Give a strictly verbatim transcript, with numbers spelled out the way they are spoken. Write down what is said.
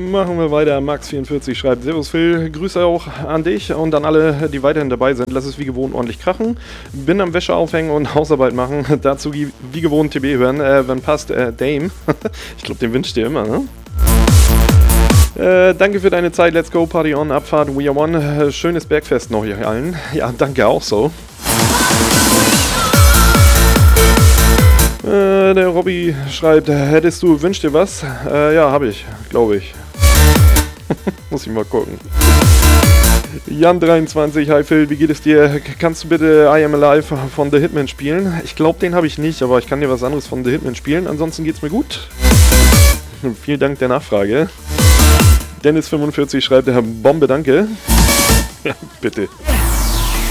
Machen wir weiter. Max vierundvierzig schreibt: Servus Phil, Grüße auch an dich und an alle, die weiterhin dabei sind. Lass es wie gewohnt ordentlich krachen. Bin am Wäsche aufhängen und Hausarbeit machen. Dazu wie gewohnt T B hören. Äh, wenn passt, äh, Dame. Ich glaube, den wünscht dir immer, ne? Äh, danke für deine Zeit. Let's go, Party on, Abfahrt, We Are One. Äh, schönes Bergfest noch hier allen. Ja, danke auch so. Äh, der Robby schreibt: Hättest du, wünsch dir was? Äh, ja, habe ich, glaube ich. Muss ich mal gucken. Jan dreiundzwanzig, hi Phil, wie geht es dir? Kannst du bitte I Am Alive von The Hitman spielen? Ich glaube, den habe ich nicht, aber ich kann dir was anderes von The Hitman spielen. Ansonsten geht's mir gut. Vielen Dank der Nachfrage. Dennis fünfundvierzig schreibt: Bombe, danke. Ja, bitte.